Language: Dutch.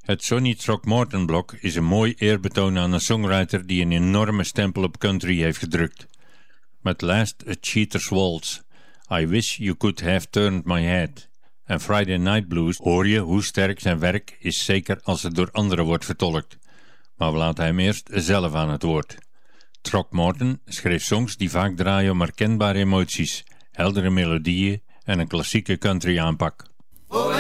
Het Sonny Throckmorton blok is een mooi eerbetoon aan een songwriter die een enorme stempel op country heeft gedrukt. Met Last A Cheater's Waltz, I Wish You Could Have Turned My Head en Friday Night Blues hoor je hoe sterk zijn werk is, zeker als het door anderen wordt vertolkt. Maar we laten hem eerst zelf aan het woord. Throckmorton schreef songs die vaak draaien om herkenbare emoties, heldere melodieën en een klassieke country aanpak. Oh,